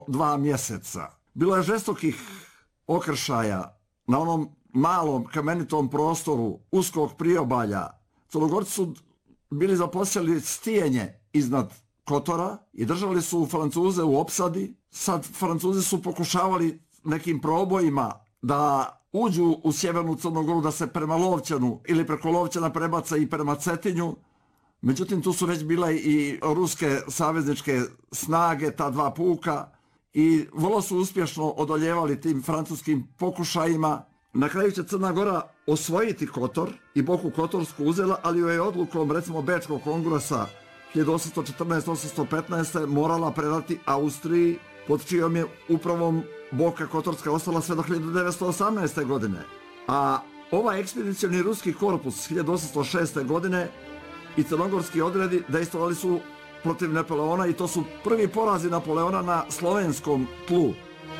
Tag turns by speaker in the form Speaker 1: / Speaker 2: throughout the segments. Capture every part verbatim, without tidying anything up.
Speaker 1: dva mjeseca. Bilo je žestokih okršaja na onom malom kamenitom prostoru uskog priobalja. Crnogorci su bili zaposlili stijenje iznad Kotora i držali su Francuze u opsadi. Sad Francuzi su pokušavali nekim probojima da uđu u sjevernu Crnogoru, da se prema Lovćanu ili preko Lovćana prebaca i prema Cetinju. Međutim, tu su već bile i ruske savezničke snage, ta dva puka, i vrlo su uspješno odoljevali tim francuskim pokušajima. Na kraju će Crna Gora osvojiti Kotor i Boku Kotorsku uzela, ali joj je odlukom, recimo, Bečkog kongresa hiljadu osamsto četrnaeste do osamsto petnaeste morala predati Austriji, pod čijom je upravom Boka Kotorska ostala sve do hiljadu devetsto osamnaeste. godine. A ovaj ekspedicioni ruski korpus hiljadu osamsto šeste. godine i crnogorski odredi dejstvovali su protiv Napoleona i to su prvi porazi Napoleona na slovenskom tlu.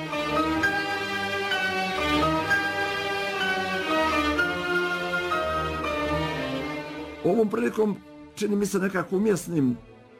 Speaker 1: Ovom prilikom čini mi se nekako umjesnim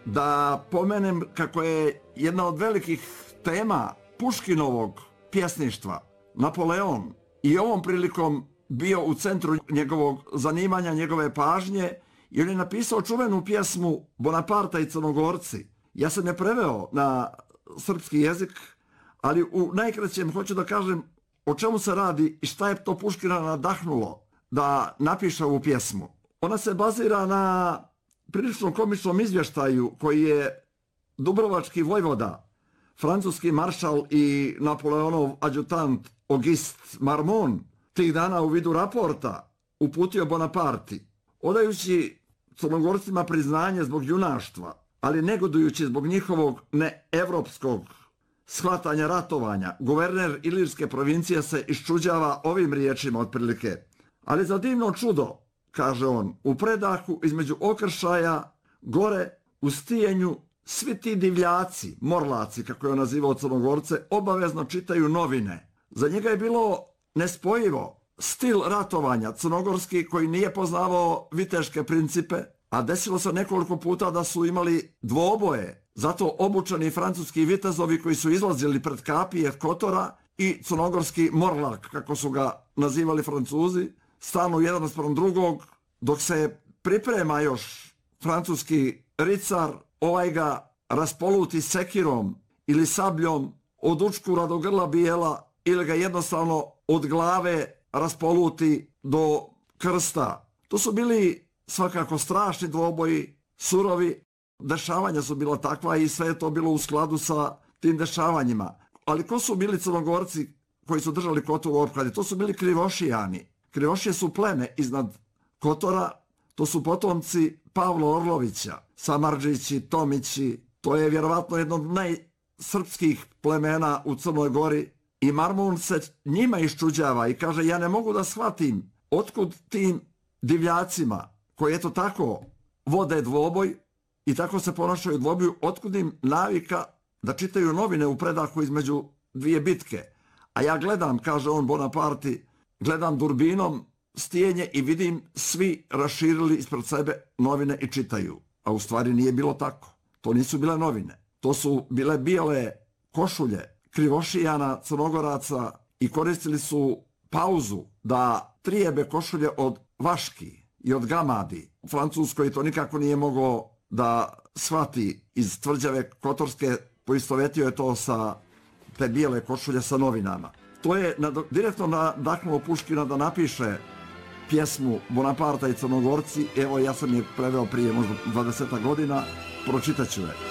Speaker 1: da pomenem kako je jedna od velikih tema Puškinovog pjesništva Napoleon i ovom prilikom bio u centru njegovog zanimanja, njegove pažnje, i on je napisao čuvenu pjesmu Bonaparta i Crnogorci. Ja sam je preveo na srpski jezik, ali u najkraćem hoću da kažem o čemu se radi i šta je to Puškina nadahnulo da napiše ovu pjesmu. Ona se bazira na prilično komičnom izvještaju koji je dubrovački vojvoda, francuski maršal i Napoleonov adjutant Auguste Marmont tih dana u vidu raporta uputio Bonaparti, odajući Crnogorcima priznanje zbog junaštva, ali negodujući zbog njihovog neevropskog shvatanja ratovanja. Guverner Ilirske provincije se iščuđava ovim riječima otprilike. Ali za divno čudo, kaže on, u predahu između okršaja, gore, u stijenju, svi ti divljaci, morlaci, kako je on nazivao Crnogorce, obavezno čitaju novine. Za njega je bilo nespojivo stil ratovanja crnogorski koji nije poznavao viteške principe, a desilo se nekoliko puta da su imali dvoboje. Zato obučeni francuski vitezovi koji su izlazili pred kapije Kotora i crnogorski morlak, kako su ga nazivali Francuzi, stanu jedan naspram drugog, dok se priprema još francuski ricar, ovaj ga raspoluti sekirom ili sabljom od učkura do grla bijela ili ga jednostavno od glave raspoluti do krsta. To su bili svakako strašni dvoboji, surovi, dešavanja su bila takva i sve je to bilo u skladu sa tim dešavanjima. Ali ko su bili Crnogorci koji su držali Kotor u opkladi? To su bili Krivošijani. Krivošije su pleme iznad Kotora, to su potomci Pavla Orlovića, Samardžići, Tomići, to je vjerovatno jedno od najsrpskih plemena u Crnoj Gori i Marmont se njima iščuđava i kaže ja ne mogu da shvatim otkud tim divljacima koji eto tako vode dvoboj i tako se ponašaju dvoboju, otkud im navika da čitaju novine u predahu između dvije bitke. A ja gledam, kaže on Bonaparti, gledam durbinom stijenje i vidim svi raširili ispred sebe novine i čitaju. A u stvari nije bilo tako. To nisu bile novine. To su bile bijele košulje Krivošijana, Crnogoraca i koristili su pauzu da trijebe košulje od vaški i od gamadi. Francuskoj to nikako nije mogao da shvati iz tvrđave Kotorske, poistovetio je to sa te bijele košulje sa novinama. To je direktno nadahnulo Puškina da napiše pjesmu Bonaparta i Crnogorci. Evo, ja sam je preveo prije možda dvadeset godina, pročitaću je.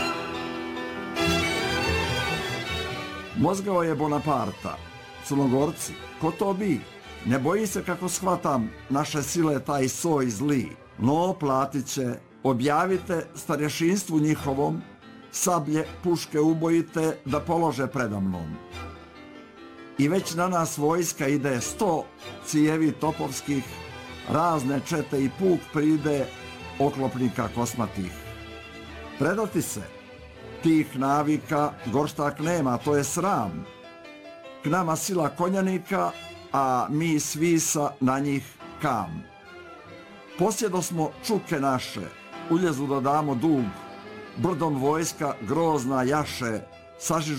Speaker 1: Mozgao je Bonaparta, Crnogorci, ko to bi? Ne boji se kako shvatam naše sile taj soj zli. No, platit će, objavite starješinstvu njihovom, sablje, puške ubojite da polože predamnom. I već na nas vojska ide sto cijevi topovskih, razne čete i puk pride oklopnika kosmatih. Predati se, tih navika gorštak nema, to je sram. K nama sila konjanika, a mi svisa na njih kam. Posjedo smo čuke naše, uljezu da damo dug, brdom vojska grozna jaše, sažižu